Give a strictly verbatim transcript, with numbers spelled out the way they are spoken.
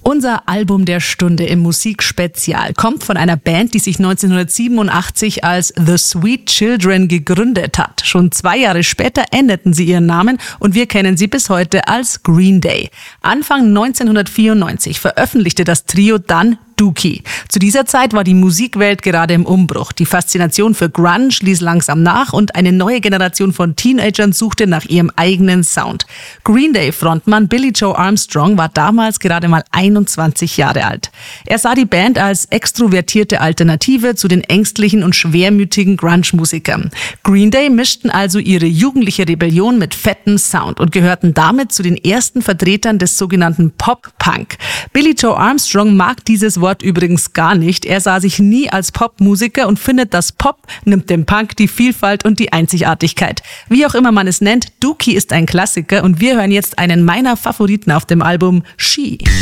Unser Album der Stunde im Musikspezial kommt von einer Band, die sich neunzehnhundertsiebenundachtzig als The Sweet Children gegründet hat. Schon zwei Jahre später änderten sie ihren Namen und wir kennen sie bis heute als Green Day. Anfang neunzehnhundertvierundneunzig veröffentlichte das Trio dann Dookie. Zu dieser Zeit war die Musikwelt gerade im Umbruch. Die Faszination für Grunge ließ langsam nach und eine neue Generation von Teenagern suchte nach ihrem eigenen Sound. Green Day Frontmann Billie Joe Armstrong war damals gerade mal einundzwanzig Jahre alt. Er sah die Band als extrovertierte Alternative zu den ängstlichen und schwermütigen Grunge-Musikern. Green Day mischten also ihre jugendliche Rebellion mit fettem Sound und gehörten damit zu den ersten Vertretern des sogenannten Pop-Punk. Billie Joe Armstrong mag dieses Wort übrigens gar nicht. Er sah sich nie als Popmusiker und findet, dass Pop nimmt dem Punk die Vielfalt und die Einzigartigkeit. Wie auch immer man es nennt, Dookie ist ein Klassiker und wir hören jetzt einen meiner Favoriten auf dem Album, She.